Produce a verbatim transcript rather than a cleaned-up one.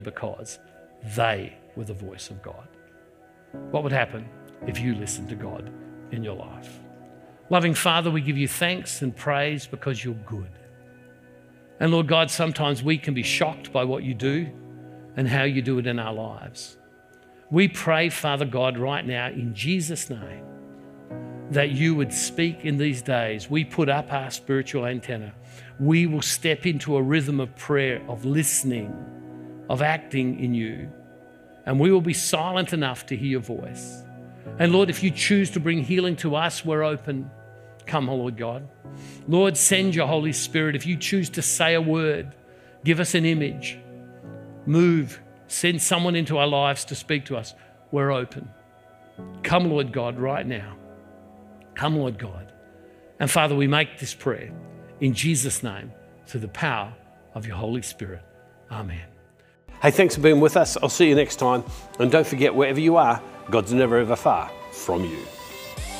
because they were the voice of God. What would happen if you listened to God in your life? Loving Father, we give you thanks and praise because you're good. And Lord God, sometimes we can be shocked by what you do and how you do it in our lives. We pray, Father God, right now in Jesus' name, that you would speak in these days. We put up our spiritual antenna. We will step into a rhythm of prayer, of listening, of acting in you. And we will be silent enough to hear your voice. And Lord, if you choose to bring healing to us, we're open. Come, oh Lord God. Lord, send your Holy Spirit. If you choose to say a word, give us an image, move, send someone into our lives to speak to us, we're open. Come, Lord God, right now. Come, Lord God. And Father, we make this prayer in Jesus' name through the power of your Holy Spirit. Amen. Hey, thanks for being with us. I'll see you next time. And don't forget, wherever you are, God's never ever far from you.